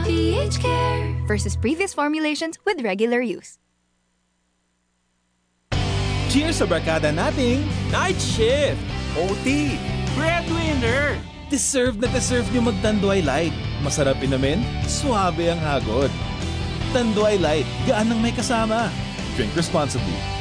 PH Care versus previous formulations with regular use. Cheers sa barkada nating Night Shift! OT! Breadwinner! Deserve na deserve nyo mag-Tanduay Light. Masarap inumin, suabe ang hagod. Tanduay Light, gaan ng may kasama. Drink responsibly.